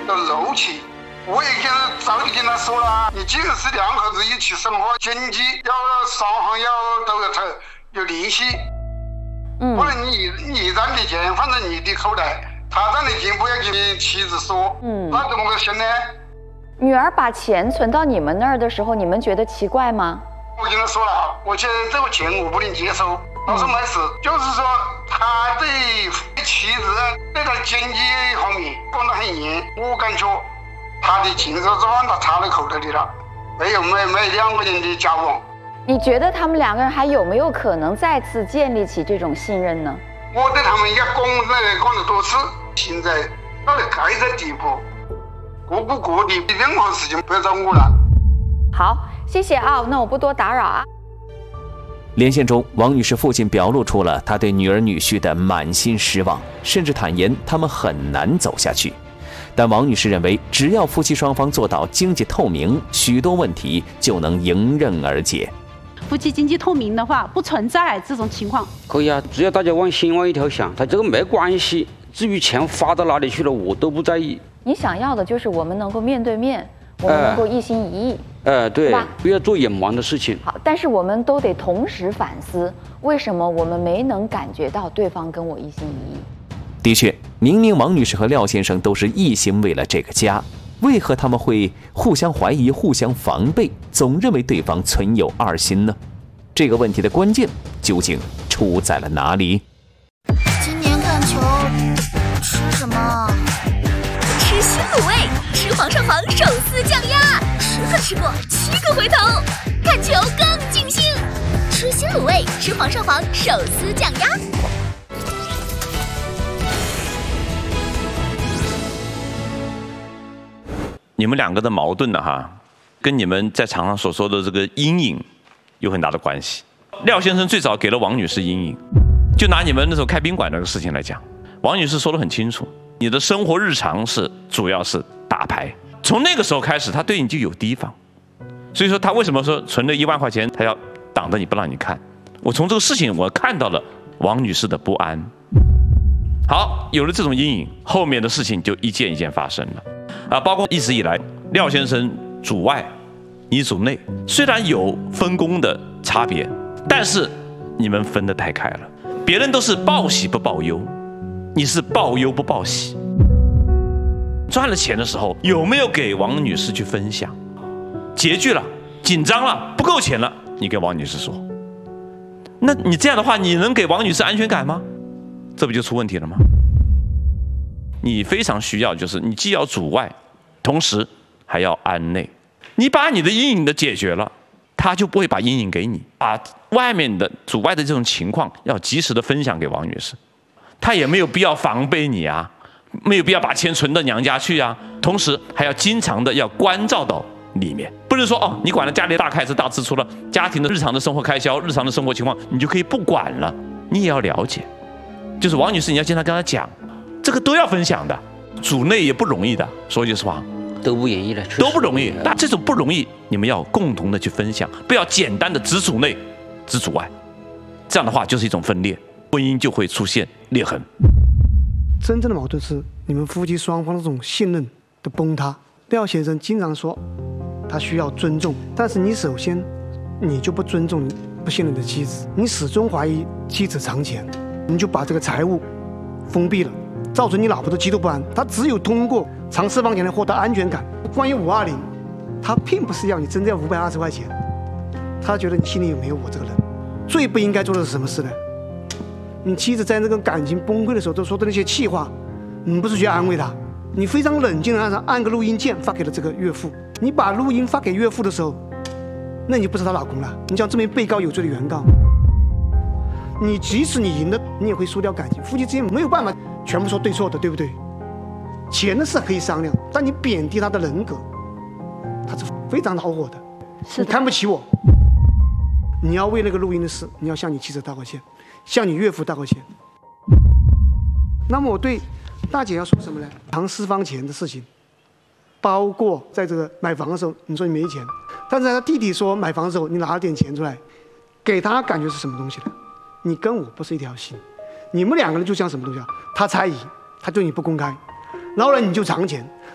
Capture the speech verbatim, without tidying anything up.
的肉气。我也跟早就跟他说了，你既然是两口子一起生活，经济要双方要都要有联系。嗯，不能你你赚的钱放在你的口袋，他赚的钱不要跟妻子说。嗯，那怎么个行呢？ 女儿把钱存到你们那儿的时候，你们觉得奇怪吗？ 我跟他说了，我觉得这个钱我不能接受。他说没事，就是说他对妻子对他经济方面管得很严，我感觉他的钱说是放他插在口袋里了，没有没没两个人的交往。 你觉得他们两个人还有没有可能再次建立起这种信任呢？ 我对他们也讲了讲了多次，现在到了这个地步，各过各的，任何事情不要找我了。 好，谢谢啊，那我不多打扰啊。 连线中，王女士父亲表露出了他对女儿女婿的满心失望，甚至坦言他们很难走下去。但王女士认为，只要夫妻双方做到经济透明，许多问题就能迎刃而解。 夫妻经济透明的话，不存在这种情况。 可以啊，只要大家往心往一条想，他这个没关系。至于钱花到哪里去了，我都不在意。 你想要的就是我们能够面对面，我们能够一心一意。 哎、呃，对，不要做隐瞒的事情。 好，但是我们都得同时反思，为什么我们没能感觉到对方跟我一心一意？ 的确，明明王女士和廖先生都是一心为了这个家，为何他们会互相怀疑、互相防备，总认为对方存有二心呢？这个问题的关键究竟出在了哪里？ 今年看球吃什么？ 吃新卤味，吃皇上皇手撕酱鸭，十个吃过七个回头，看球更尽兴。吃新卤味，吃皇上皇手撕酱鸭。 你们两个的矛盾呢，哈，跟你们在场上所说的这个阴影有很大的关系。廖先生最早给了王女士阴影，就拿你们那时候开宾馆那个事情来讲，王女士说得很清楚，你的生活日常是主要是打牌，从那个时候开始，他对你就有提防，所以说他为什么说存了一万块钱，他要挡着你不让你看？我从这个事情我看到了王女士的不安。好，有了这种阴影，后面的事情就一件一件发生了。啊，包括一直以来，廖先生主外，你主内，虽然有分工的差别，但是你们分得太开了。别人都是报喜不报忧，你是报忧不报喜。赚了钱的时候，有没有给王女士去分享？拮据了，紧张了，不够钱了，你给王女士说。那你这样的话，你能给王女士安全感吗？这不就出问题了吗？你非常需要，就是你既要主外，同时还要安内。你把你的阴影的解决了，他就不会把阴影给你。把外面的主外的这种情况要及时的分享给王女士，他也没有必要防备你啊，没有必要把钱存到娘家去啊。同时还要经常的要关照到里面，不是说哦，你管了家里大开支大支出了，家庭的日常的生活开销、日常的生活情况，你就可以不管了。你也要了解，就是王女士，你要经常跟她讲。这个都要分享的，主内也不容易的，说句实话， 都不容易的， 都不容易。那这种不容易，你们要共同的去分享，不要简单的只主内，只主外，这样的话就是一种分裂，婚姻就会出现裂痕。 真正的矛盾是你们夫妻双方的这种信任的崩塌。廖先生经常说，他需要尊重，但是你首先你就不尊重不信任的妻子，你始终怀疑妻子藏钱，你就把这个财务封闭了。造成你老婆的极度不安，她只有通过藏私房钱来获得安全感。关于五二零，她并不是要你真正五百二十块钱，她觉得你心里有没有我这个人。最不应该做的是什么事呢？你妻子在那个感情崩溃的时候都说的那些气话，你不是去安慰她，你非常冷静的按上按个录音键发给了这个岳父。你把录音发给岳父的时候，那你就不是她老公了，你将证明被告有罪的原告。你即使你赢了，你也会输掉感情，夫妻之间没有办法全部说对错的，对不对？钱的事可以商量，但你贬低他的人格，他是非常恼火的。 是的， 你看不起我，你要为那个录音的事，你要向你妻子道个歉，向你岳父道个歉。那么我对大姐要说什么呢？藏私房钱的事情，包括在这个买房的时候，你说你没钱，但是他弟弟说买房的时候你拿了点钱出来，给他感觉是什么东西呢？你跟我不是一条心。你们两个人就像什么东西啊？他猜疑，他对你不公开，然后呢你就藏钱，